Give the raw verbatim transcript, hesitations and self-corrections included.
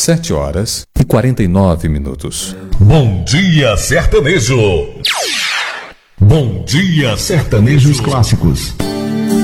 sete horas e quarenta e nove minutos. Bom dia, sertanejo. Bom dia, sertanejos clássicos.